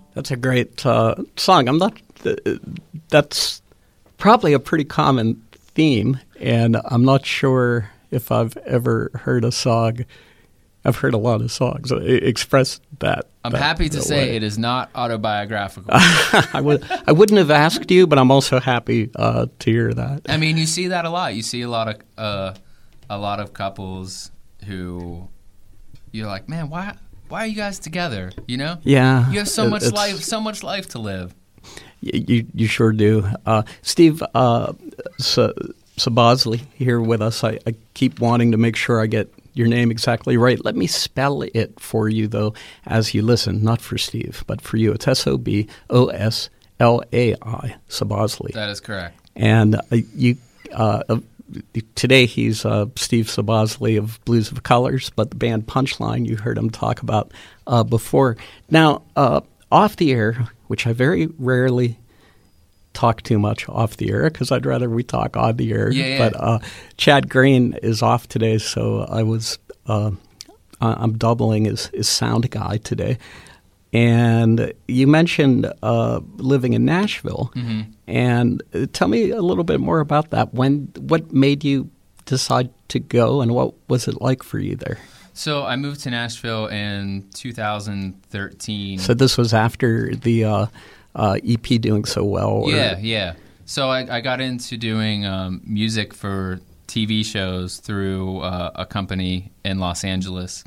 That's a great song. That's probably a pretty common theme, and I'm not sure if I've ever heard a song. I've heard a lot of songs express that. I'm happy to say it is not autobiographical. I wouldn't have asked you, but I'm also happy to hear that. I mean, you see that a lot. You see a lot of couples who you're like, man, why are you guys together? You know? Yeah. You have so much life to live. You sure do. Steve Sabozli here with us. I keep wanting to make sure I get your name exactly right. Let me spell it for you, though, as you listen. Not for Steve, but for you. It's Soboslai, Sabozli. That is correct. And today he's Steve Sabozli of Blues of Colors, but the band Punchline you heard him talk about before. Now, off the air, which I very rarely talk too much off the air because I'd rather we talk on the air. Yeah. But Chad Green is off today, so I'm doubling his sound guy today. And you mentioned living in Nashville, mm-hmm. and tell me a little bit more about that. What made you decide to go, and what was it like for you there? So I moved to Nashville in 2013. So this was after the EP doing so well? Yeah. So I got into doing music for TV shows through a company in Los Angeles.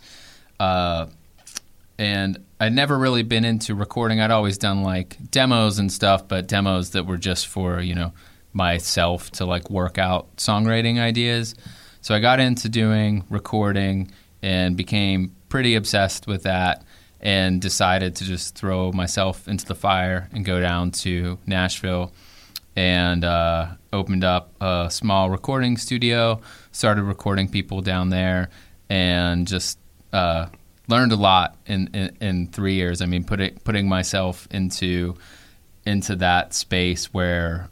And I'd never really been into recording. I'd always done like demos and stuff, but demos that were just for, myself to like work out songwriting ideas. So I got into doing recording and became pretty obsessed with that and decided to just throw myself into the fire and go down to Nashville and opened up a small recording studio, started recording people down there, and just learned a lot in 3 years. I mean, putting myself into that space where,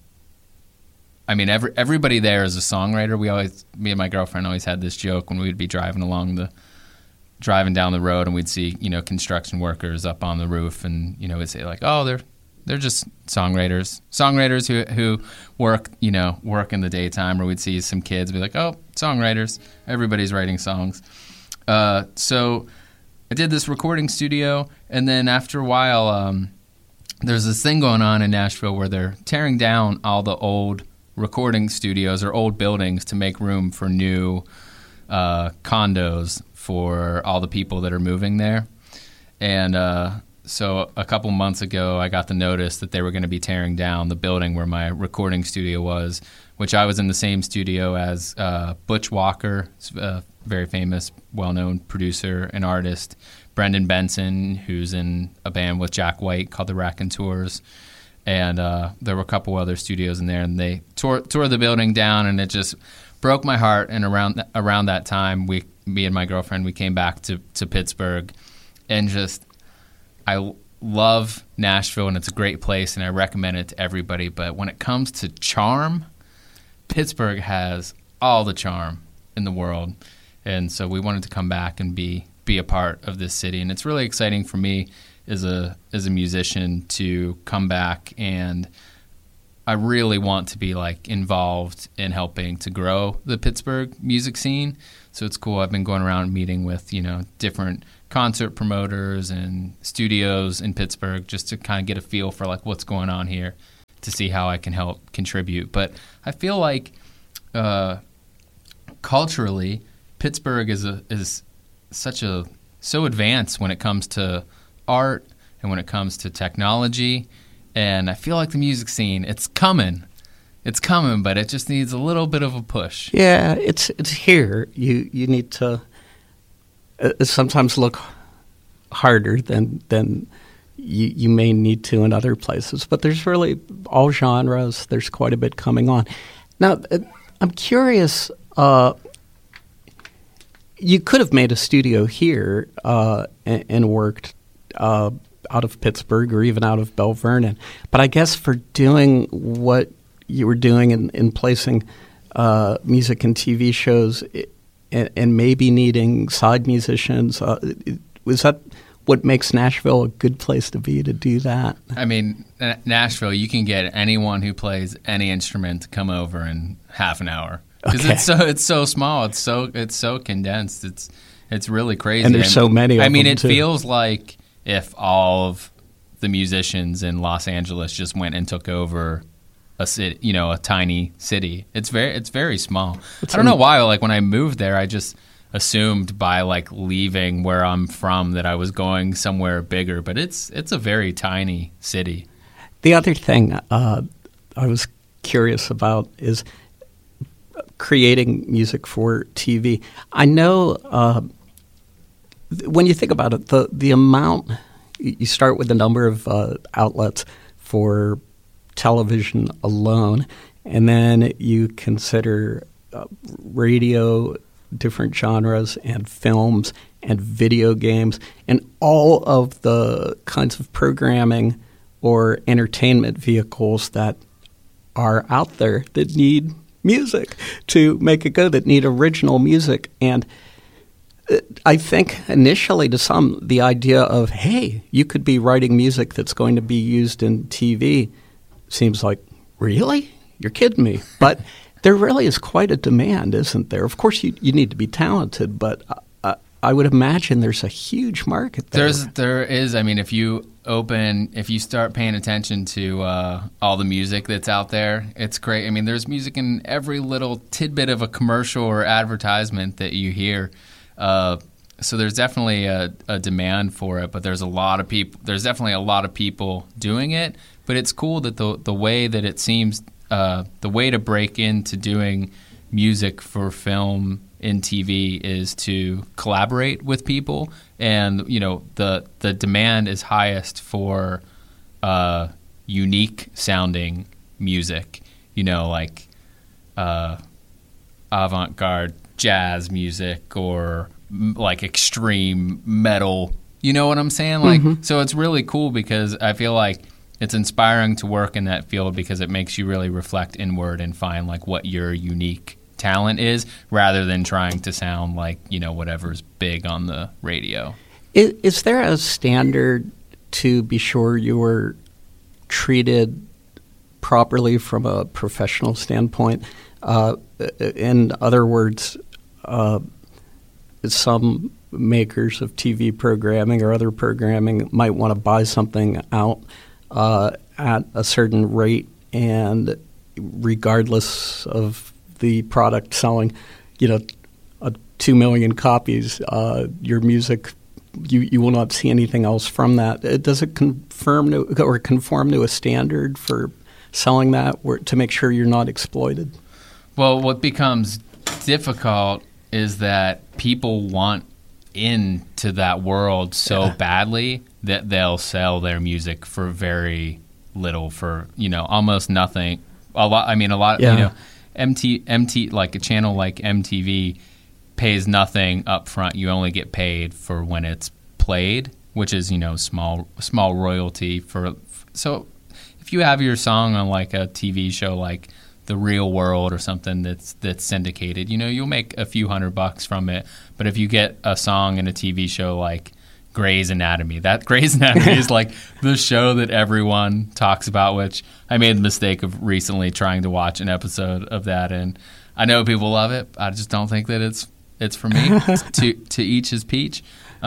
I mean, everybody there is a songwriter. Me and my girlfriend always had this joke when we'd be driving down the road and we'd see, construction workers up on the roof, and, we'd say like, oh, they're just songwriters who work in the daytime. Or we'd see some kids be like, oh, songwriters, everybody's writing songs. So I did this recording studio, and then after a while, there's this thing going on in Nashville where they're tearing down all the old recording studios or old buildings to make room for new condos for all the people that are moving there. And so a couple months ago, I got the notice that they were going to be tearing down the building where my recording studio was, which I was in the same studio as Butch Walker, a very famous, well-known producer and artist, Brendan Benson, who's in a band with Jack White called the Raconteurs. And there were a couple other studios in there, and they tore the building down, and it just broke my heart. And around that time, me and my girlfriend, we came back to Pittsburgh, and just I love Nashville, and it's a great place, and I recommend it to everybody. But when it comes to charm, Pittsburgh has all the charm in the world, and so we wanted to come back and be a part of this city. And it's really exciting for me as a musician to come back, and I really want to be like involved in helping to grow the Pittsburgh music scene. So it's cool. I've been going around meeting with, different concert promoters and studios in Pittsburgh just to kind of get a feel for like what's going on here, to see how I can help contribute. But I feel like culturally, Pittsburgh is so advanced when it comes to art and when it comes to technology. And I feel like the music scene, it's coming, but it just needs a little bit of a push. Yeah, it's here. You need to sometimes look harder than you may need to in other places. But there's really all genres. There's quite a bit coming on. Now, I'm curious. You could have made a studio here and worked out of Pittsburgh or even out of Belle Vernon. But I guess for doing what you were doing in placing music in TV was maybe needing side musicians, was what makes Nashville a good place to be to do that. I mean, Nashville, you can get anyone who plays any instrument to come over in half an hour because it's so small. It's so condensed. It's really crazy. And there's so many of them. I mean, it too. feels like if all of the musicians in Los Angeles just went and took over a city, a tiny city. It's very small. I don't know why. Like when I moved there, I just assumed by like leaving where I'm from that I was going somewhere bigger, but it's a very tiny city. The other thing I was curious about is creating music for TV. I know when you think about it, the amount you start with the number of outlets for television alone, and then you consider radio, different genres, and films, and video games, and all of the kinds of programming or entertainment vehicles that are out there that need music to make it go, that need original music. And I think initially to some, the idea of, hey, you could be writing music that's going to be used in TV seems like, really? You're kidding me. But there really is quite a demand, isn't there? Of course, you need to be talented, but I would imagine there's a huge market there. There is. I mean, if you start paying attention to all the music that's out there, it's great. I mean, there's music in every little tidbit of a commercial or advertisement that you hear. So there's definitely a demand for it, but there's definitely a lot of people doing it. But it's cool that the way that it seems, the way to break into doing music for film in TV is to collaborate with people, and the demand is highest for unique sounding music. Like avant-garde jazz music or like extreme metal. You know what I'm saying? Like, so it's really cool because I feel like it's inspiring to work in that field because it makes you really reflect inward and find like what your unique talent is rather than trying to sound like, whatever's big on the radio. Is there a standard to be sure you were treated properly from a professional standpoint? In other words, some makers of TV programming or other programming might want to buy something out at a certain rate, and regardless of the product selling, 2 million copies, your music, you will not see anything else from that. Does it conform to a standard for selling that to make sure you're not exploited? Well, what becomes difficult is that people want into that world so badly that they'll sell their music for very little, for almost nothing. A lot. Like a channel like MTV pays nothing up front. You only get paid for when it's played, which is small royalty for. So if you have your song on like a TV show like The Real World or something that's syndicated, you'll make a few $100 from it. But if you get a song in a TV show like Grey's Anatomy, that Grey's Anatomy is like the show that everyone talks about, which I made the mistake of recently trying to watch an episode of that, and I know people love it. I just don't think that it's for me. To each his peach.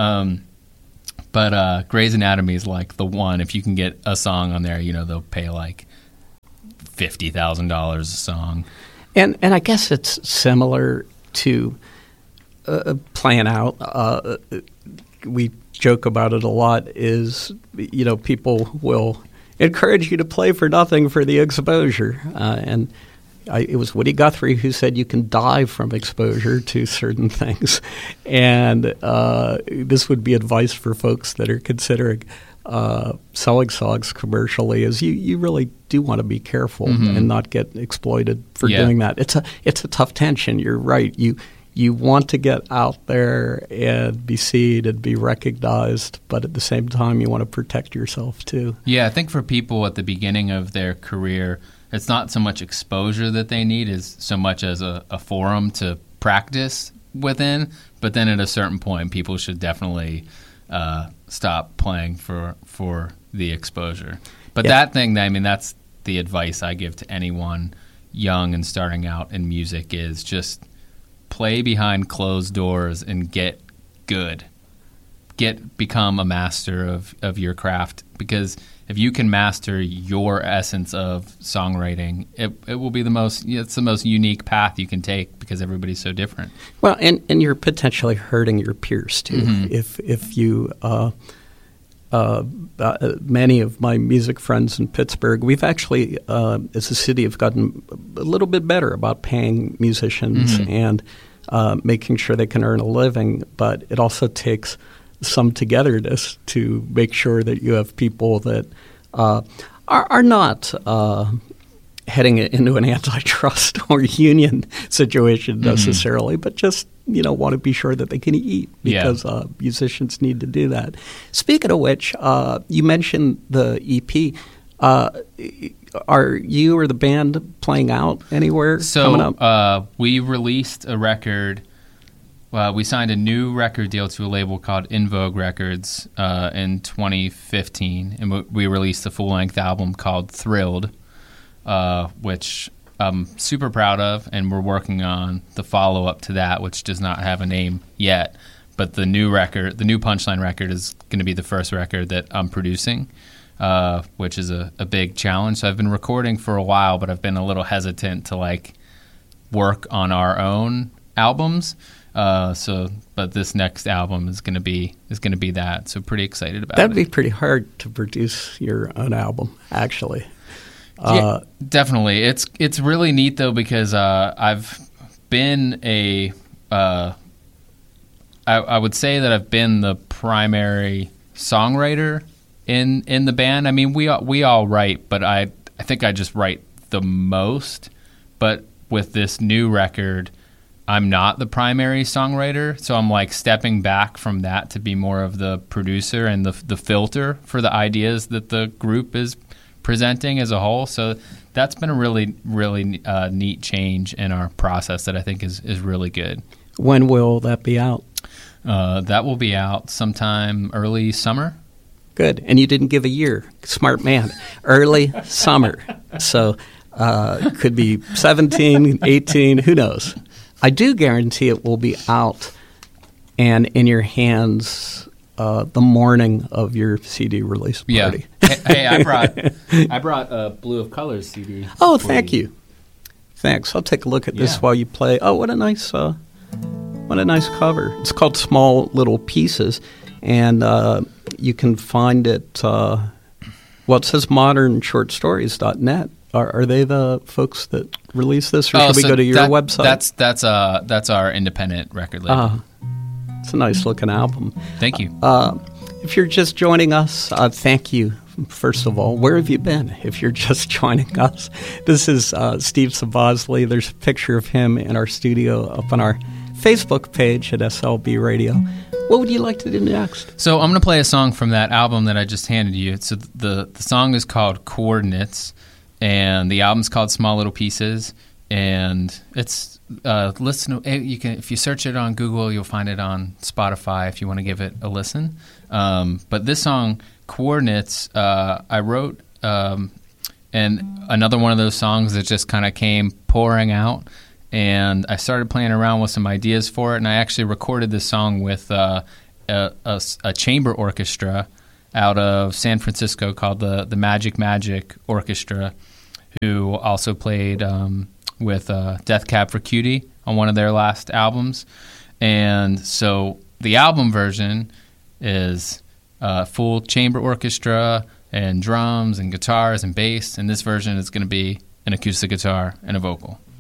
But Grey's Anatomy is like the one. If you can get a song on there, they'll pay like $50,000 a song. And I guess it's similar to playing out. We joke about it a lot, is, people will encourage you to play for nothing for the exposure. And it was Woody Guthrie who said you can die from exposure to certain things. And this would be advice for folks that are considering selling songs commercially, is you really do want to be careful and not get exploited for doing that. It's a tough tension. You're right. You want to get out there and be seen and be recognized, but at the same time you want to protect yourself too. Yeah, I think for people at the beginning of their career, it's not so much exposure that they need as so much as a forum to practice within. But then at a certain point, people should definitely stop playing for the exposure. But that thing, I mean, that's the advice I give to anyone young and starting out in music is just play behind closed doors and get good. Become a master of your craft, because if you can master your essence of songwriting, it will be it's the most unique path you can take, because everybody's so different. Well, and you're potentially hurting your peers too. If you many of my music friends in Pittsburgh, we've actually, as a city, have gotten a little bit better about paying musicians and making sure they can earn a living. But it also takes some togetherness to make sure that you have people that are not heading into an antitrust or union situation necessarily, but just want to be sure that they can eat, because musicians need to do that. Speaking of which, you mentioned the EP. Are you or the band playing out anywhere coming up? So we released a record. We signed a new record deal to a label called In Vogue Records in 2015, and we released a full-length album called Thrilled, which I'm super proud of, and we're working on the follow-up to that, which does not have a name yet. But the new record, the new Punchline record, is going to be the first record that I'm producing, which is a big challenge. So I've been recording for a while, but I've been a little hesitant to work on our own albums. But this next album is going to be that. So pretty excited about it. That'd be pretty hard to produce your own album, actually. Yeah, definitely. It's really neat though, because I've been I would say that I've been the primary songwriter in the band. I mean, we all write, but I think I just write the most. But with this new record, I'm not the primary songwriter, so I'm stepping back from that to be more of the producer and the filter for the ideas that the group is presenting as a whole. So that's been a really, really neat change in our process that I think is really good. When will that be out? That will be out sometime early summer. Good. And you didn't give a year. Smart man. Early summer. So could be 17, 18, who knows? I do guarantee it will be out and in your hands the morning of your CD release party. Yeah. Hey, I brought a Blue of Colors CD. Oh, thank you. Thanks. I'll take a look at this while you play. Oh, what a nice cover. It's called Small Little Pieces, and you can find it. It says modernshortstories.net. Are they the folks that release this, or should we go to your website? That's our independent record label. It's a nice looking album. Thank you. If you're just joining us, thank you. First of all, where have you been? If you're just joining us, this is Steve Savosely. There's a picture of him in our studio up on our Facebook page at SLB Radio. What would you like to do next? So I'm going to play a song from that album that I just handed you. So the song is called Coordinates, and the album's called Small Little Pieces. And it's you can, if you search it on Google, you'll find it on Spotify if you want to give it a listen. But this song, Coordinates, I wrote, and another one of those songs that just kind of came pouring out. And I started playing around with some ideas for it, and I actually recorded this song with a chamber orchestra out of San Francisco called the Magic Orchestra, who also played with Death Cab for Cutie on one of their last albums. And so the album version is full chamber orchestra and drums and guitars and bass, and this version is going to be an acoustic guitar and a vocal.